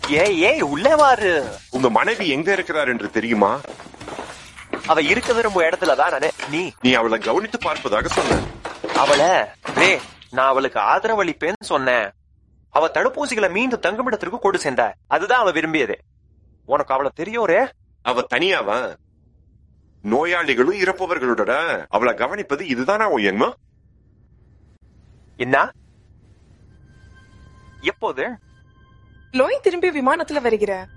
ஏய் உள்ளே வாரு. உங்க மனைவி எங்க இருக்கிறார் என்று தெரியுமா? அவ இருக்க விரும்பும் இடத்துலதான் நீ அவளை கவனித்து பார்ப்பதாக சொன்ன. நான் அவளுக்கு ஆதரவளிப்பேன்னு சொன்னேன். அவ தடுப்பூசிகளை மீண்டும் தங்குமிடத்திற்கு கொண்டு சென்ற. அதுதான் அவ விரும்பியது. உனக்கு அவளை தெரியோரே? அவ தனியாவா? நோயாளிகளும் இறப்பவர்களோட அவளை கவனிப்பது இதுதானா உன் எண்ணம்? என்ன? எப்போது? லோய் திரும்பி விமானத்துல வருகிற